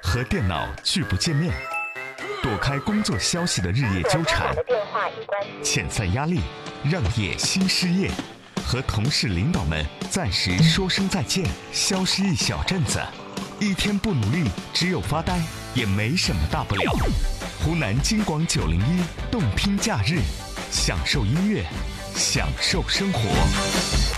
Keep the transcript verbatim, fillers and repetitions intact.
和电脑拒不见面，躲开工作消息的日夜纠缠，遣散压力，让业新失业，和同事领导们暂时说声再见，消失一小阵子，一天不努力，只有发呆，也没什么大不了。湖南金广九零一动听假日，享受音乐，享受生活。